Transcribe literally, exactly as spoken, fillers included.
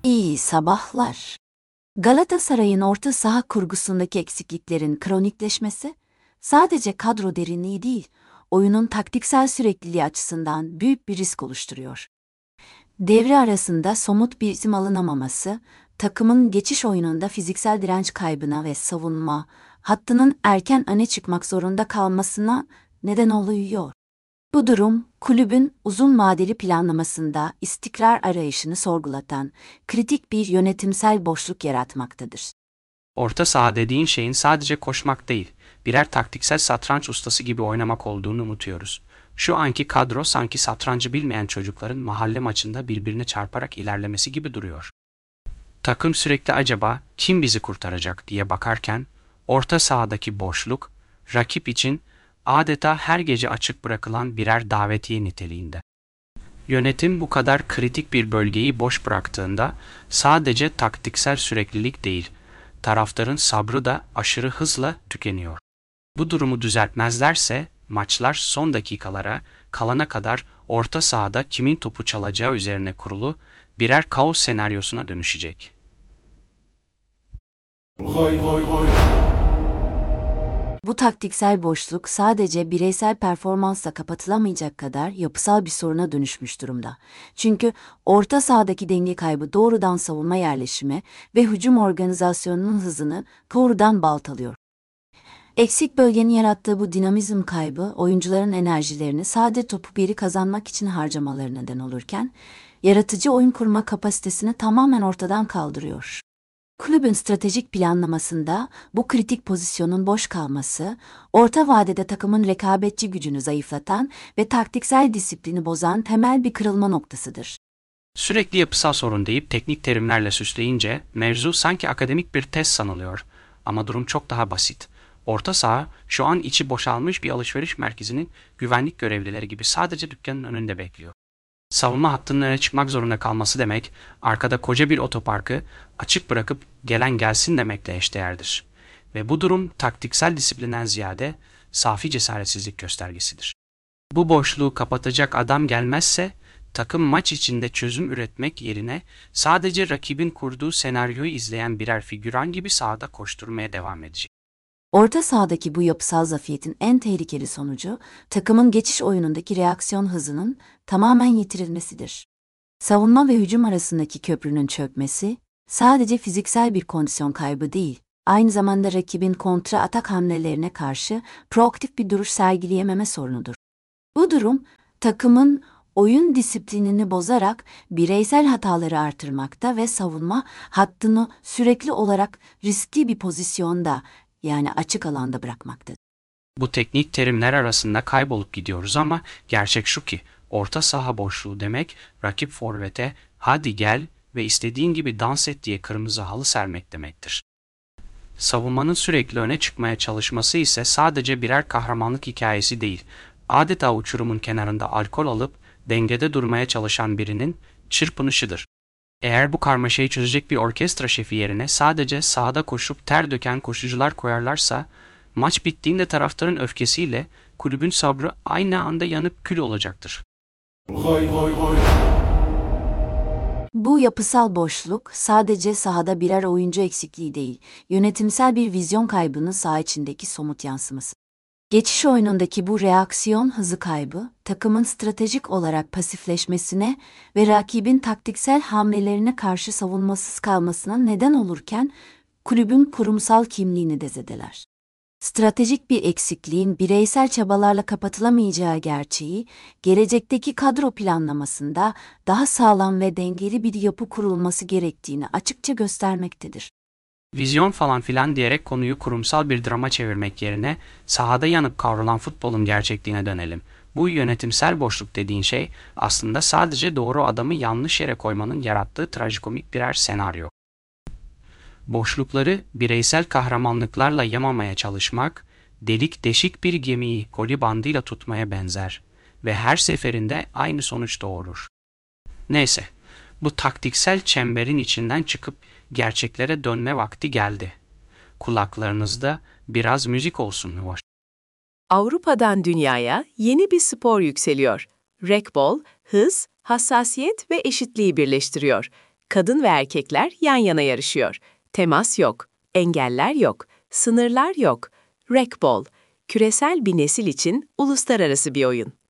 İyi sabahlar. Galatasaray'ın orta saha kurgusundaki eksikliklerin kronikleşmesi, sadece kadro derinliği değil, oyunun taktiksel sürekliliği açısından büyük bir risk oluşturuyor. Devre arasında somut bir isim alınamaması, takımın geçiş oyununda fiziksel direnç kaybına ve savunma hattının erken öne çıkmak zorunda kalmasına neden oluyor. Bu durum, kulübün uzun vadeli planlamasında istikrar arayışını sorgulatan kritik bir yönetimsel boşluk yaratmaktadır. Orta saha dediğin şeyin sadece koşmak değil, birer taktiksel satranç ustası gibi oynamak olduğunu unutuyoruz. Şu anki kadro sanki satrancı bilmeyen çocukların mahalle maçında birbirine çarparak ilerlemesi gibi duruyor. Takım sürekli acaba kim bizi kurtaracak diye bakarken, orta sahadaki boşluk, rakip için adeta her gece açık bırakılan birer davetiye niteliğinde. Yönetim bu kadar kritik bir bölgeyi boş bıraktığında sadece taktiksel süreklilik değil, taraftarın sabrı da aşırı hızla tükeniyor. Bu durumu düzeltmezlerse maçlar son dakikalara kalana kadar orta sahada kimin topu çalacağı üzerine kurulu birer kaos senaryosuna dönüşecek. Goy goy goy. Bu taktiksel boşluk sadece bireysel performansla kapatılamayacak kadar yapısal bir soruna dönüşmüş durumda. Çünkü orta sahadaki denge kaybı doğrudan savunma yerleşimi ve hücum organizasyonunun hızını doğrudan baltalıyor. Eksik bölgenin yarattığı bu dinamizm kaybı, oyuncuların enerjilerini sade topu geri kazanmak için harcamaları neden olurken, yaratıcı oyun kurma kapasitesini tamamen ortadan kaldırıyor. Kulübün stratejik planlamasında bu kritik pozisyonun boş kalması, orta vadede takımın rekabetçi gücünü zayıflatan ve taktiksel disiplini bozan temel bir kırılma noktasıdır. Sürekli yapısal sorun deyip teknik terimlerle süsleyince mevzu sanki akademik bir test sanılıyor. Ama durum çok daha basit. Orta saha şu an içi boşalmış bir alışveriş merkezinin güvenlik görevlileri gibi sadece dükkanın önünde bekliyor. Savunma hattının öne çıkmak zorunda kalması demek, arkada koca bir otoparkı açık bırakıp gelen gelsin demekle eşdeğerdir. Ve bu durum taktiksel disiplinden ziyade safi cesaretsizlik göstergesidir. Bu boşluğu kapatacak adam gelmezse, takım maç içinde çözüm üretmek yerine sadece rakibin kurduğu senaryoyu izleyen birer figüran gibi sahada koşturmaya devam edecek. Orta sahadaki bu yapısal zafiyetin en tehlikeli sonucu, takımın geçiş oyunundaki reaksiyon hızının tamamen yitirilmesidir. Savunma ve hücum arasındaki köprünün çökmesi, sadece fiziksel bir kondisyon kaybı değil, aynı zamanda rakibin kontra atak hamlelerine karşı proaktif bir duruş sergileyememe sorunudur. Bu durum, takımın oyun disiplinini bozarak bireysel hataları artırmakta ve savunma hattını sürekli olarak riskli bir pozisyonda, yani açık alanda bırakmaktadır. Bu teknik terimler arasında kaybolup gidiyoruz ama gerçek şu ki, orta saha boşluğu demek, rakip forvete hadi gel ve istediğin gibi dans et diye kırmızı halı sermek demektir. Savunmanın sürekli öne çıkmaya çalışması ise sadece birer kahramanlık hikayesi değil, adeta uçurumun kenarında alkol alıp dengede durmaya çalışan birinin çırpınışıdır. Eğer bu karmaşayı çözecek bir orkestra şefi yerine sadece sahada koşup ter döken koşucular koyarlarsa, maç bittiğinde taraftarın öfkesiyle kulübün sabrı aynı anda yanıp kül olacaktır. Goy goy goy. Bu yapısal boşluk sadece sahada birer oyuncu eksikliği değil, yönetimsel bir vizyon kaybının saha içindeki somut yansıması. Geçiş oyunundaki bu reaksiyon hızı kaybı, takımın stratejik olarak pasifleşmesine ve rakibin taktiksel hamlelerine karşı savunmasız kalmasına neden olurken, kulübün kurumsal kimliğini de zedeler. Stratejik bir eksikliğin bireysel çabalarla kapatılamayacağı gerçeği, gelecekteki kadro planlamasında daha sağlam ve dengeli bir yapı kurulması gerektiğini açıkça göstermektedir. Vizyon falan filan diyerek konuyu kurumsal bir drama çevirmek yerine sahada yanıp kavrulan futbolun gerçekliğine dönelim. Bu yönetimsel boşluk dediğin şey aslında sadece doğru adamı yanlış yere koymanın yarattığı trajikomik birer senaryo. Boşlukları bireysel kahramanlıklarla yamamaya çalışmak, delik deşik bir gemiyi koli bandıyla tutmaya benzer ve her seferinde aynı sonuç doğurur. Neyse, bu taktiksel çemberin içinden çıkıp gerçeklere dönme vakti geldi. Kulaklarınızda biraz müzik olsun hoş. Avrupa'dan dünyaya yeni bir spor yükseliyor. Racquetball, hız, hassasiyet ve eşitliği birleştiriyor. Kadın ve erkekler yan yana yarışıyor. Temas yok, engeller yok, sınırlar yok. Racquetball, küresel bir nesil için uluslararası bir oyun.